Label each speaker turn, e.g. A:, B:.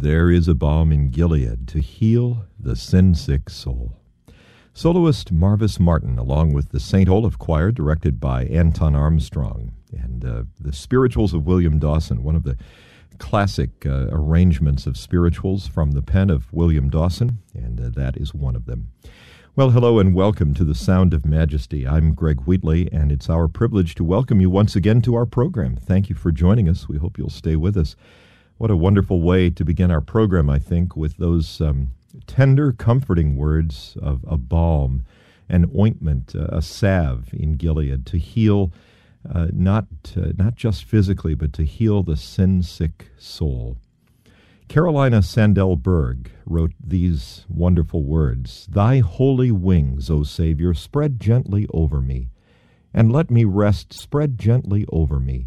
A: There is a balm in Gilead to heal the sin-sick soul. Soloist Marvis Martin, along with the St. Olaf Choir, directed by Anton Armstrong, and the Spirituals of William Dawson, one of the classic arrangements of spirituals from the pen of William Dawson, and that is one of them. Well, hello and welcome to the Sound of Majesty. I'm Greg Wheatley, and it's our privilege to welcome you once again to our program. Thank you for joining us. We hope you'll stay with us. What a wonderful way to begin our program, I think, with those tender, comforting words of a balm, an ointment, a salve in Gilead to heal not just physically, but to heal the sin-sick soul. Carolina Sandell Berg wrote these wonderful words: "Thy holy wings, O Savior, spread gently over me, and let me rest spread gently over me.